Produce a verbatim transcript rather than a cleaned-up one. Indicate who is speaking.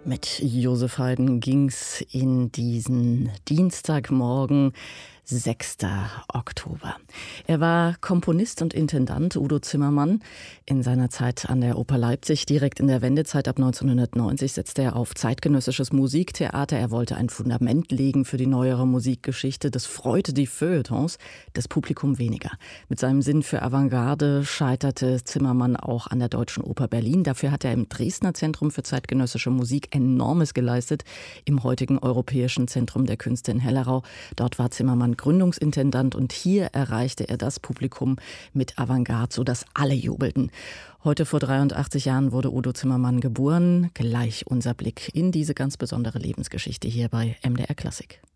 Speaker 1: Mit Josef Haydn ging's in diesen Dienstagmorgen, sechster Oktober. Er war Komponist und Intendant, Udo Zimmermann. In seiner Zeit an der Oper Leipzig, direkt in der Wendezeit ab neunzehnhundertneunzig, setzte er auf zeitgenössisches Musiktheater. Er wollte ein Fundament legen für die neuere Musikgeschichte. Das freute die Feuilletons, das Publikum weniger. Mit seinem Sinn für Avantgarde scheiterte Zimmermann auch an der Deutschen Oper Berlin. Dafür hat er im Dresdner Zentrum für zeitgenössische Musik Enormes geleistet, im heutigen Europäischen Zentrum der Künste in Hellerau. Dort war Zimmermann Gründungsintendant und hier erreichte er das Publikum mit Avantgarde, sodass alle jubelten. Heute vor dreiundachtzig Jahren wurde Udo Zimmermann geboren. Gleich unser Blick in diese ganz besondere Lebensgeschichte hier bei M D R Klassik.